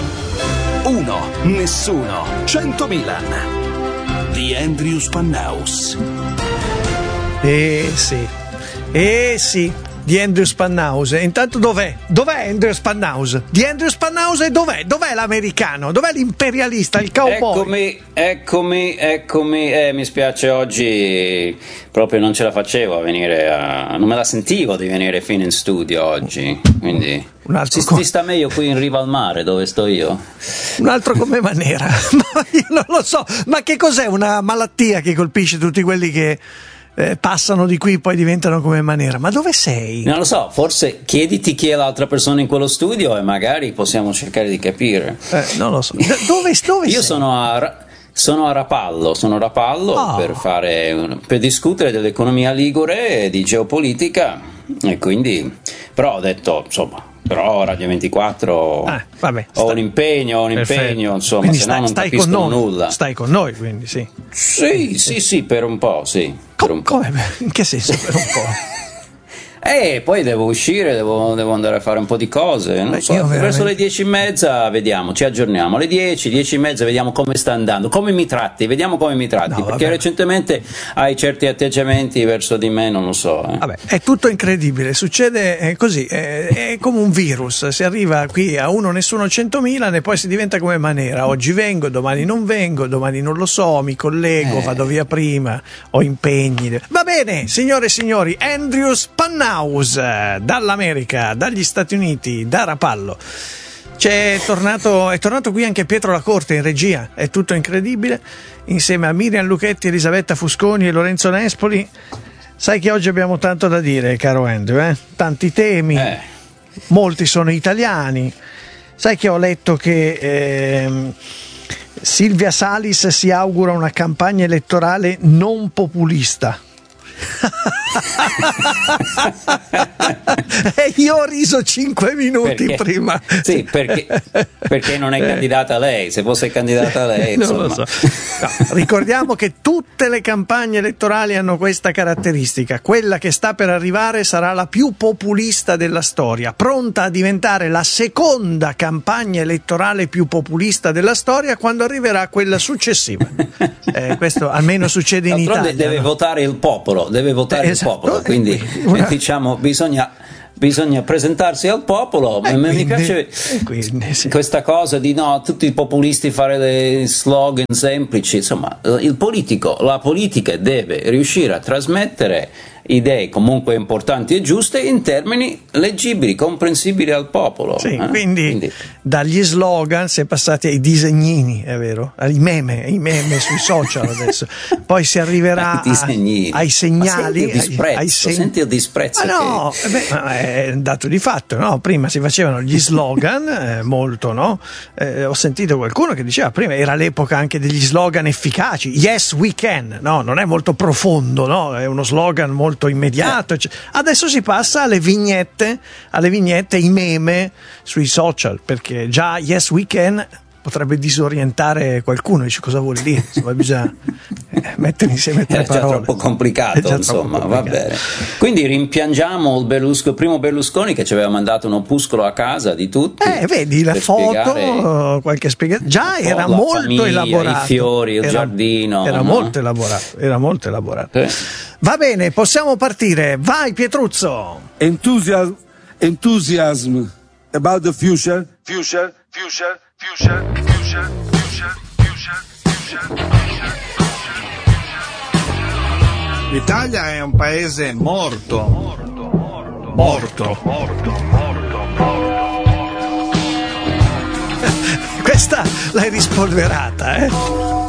Uno, nessuno, 100.000. The Andrew Spannaus. Sì, di Andrew Spannaus. Intanto dov'è? Dov'è Andrew Spannaus? Di Andrew Spannaus e dov'è? Dov'è l'americano? Dov'è l'imperialista, il cowboy? Eccomi. Mi spiace, oggi proprio non ce la facevo a venire non me la sentivo di venire fino in studio oggi, quindi si sta meglio qui in riva al mare dove sto io. Un altro come Manera. Ma io non lo so, ma che cos'è? Una malattia che colpisce tutti quelli che passano di qui, poi diventano come Manera. Ma dove sei? Non lo so, forse chiediti chi è l'altra persona in quello studio e magari possiamo cercare di capire. Non lo so. Dove Io sei? sono a Rapallo per discutere dell'economia ligure e di geopolitica, e quindi però ho detto, insomma, però Radio 24 ho un impegno, insomma, quindi se no non capiscono nulla. Stai con noi, quindi sì. Sì, per un po', sì. Come? In che senso per un po'? Poi devo uscire, devo andare a fare un po' di cose, non so, verso le 10:30 vediamo, ci aggiorniamo, alle 10:30 vediamo come sta andando, vediamo come mi tratti, perché recentemente hai certi atteggiamenti verso di me, non lo so. Vabbè, è tutto incredibile, succede così, è come un virus, si arriva qui a uno nessuno 100.000 e poi si diventa come Manera, oggi vengo, domani non vengo, domani non lo so, mi collego, vado via prima, ho impegni. Va bene, signore e signori, Andrew Spannaus dall'America, dagli Stati Uniti, da Rapallo. È tornato qui anche Pietro Lacorte in regia, è tutto incredibile, insieme a Miriam Lucchetti, Elisabetta Fusconi e Lorenzo Nespoli. Sai che oggi abbiamo tanto da dire, caro Andrew, tanti temi, molti sono italiani. Sai che ho letto che Silvia Salis si augura una campagna elettorale non populista. E io ho riso 5 minuti prima. Sì, perché non è candidata lei. Se fosse candidata lei, non lo so. No, ricordiamo che tutte le campagne elettorali hanno questa caratteristica: quella che sta per arrivare sarà la più populista della storia, pronta a diventare la seconda campagna elettorale più populista della storia quando arriverà quella successiva. Questo almeno succede in Italia. Deve votare il popolo, il popolo, quindi diciamo bisogna presentarsi al popolo. Mi piace questa cosa di tutti i populisti fare dei slogan semplici, insomma la politica deve riuscire a trasmettere idee comunque importanti e giuste in termini leggibili, comprensibili al popolo. Quindi dagli slogan si è passati ai disegnini, è vero? Ai meme sui social adesso. Poi si arriverà ai segnali, senti il disprezzo. È un dato di fatto, no? Prima si facevano gli slogan, molto, no? Ho sentito qualcuno che diceva prima era l'epoca anche degli slogan efficaci. Yes, we can, no? Non è molto profondo, no? È uno slogan molto immediato. Adesso si passa alle vignette, i meme sui social, perché già Yes We Can potrebbe disorientare qualcuno, dice cosa vuol dire, insomma bisogna mettere insieme tre parole. È già troppo complicato, insomma, va bene. Quindi rimpiangiamo il primo Berlusconi che ci aveva mandato un opuscolo a casa di tutti. Vedi la foto, qualche spiegazione. Già era molto elaborato. I fiori, il giardino. Era molto elaborato. Va bene, possiamo partire. Vai Pietruzzo. Enthusiasm about the future. L'Italia è un paese morto. Questa l'hai rispolverata,